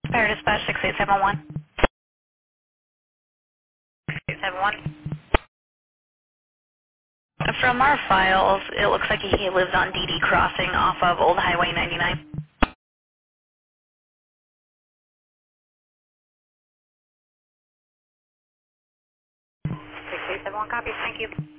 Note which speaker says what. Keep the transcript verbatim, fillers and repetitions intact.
Speaker 1: Fire Dispatch six eight seven one. six eight seven one. From our files, it looks like he lives on D D Crossing off of Old Highway ninety-nine. six eight seven one, copy. Thank you.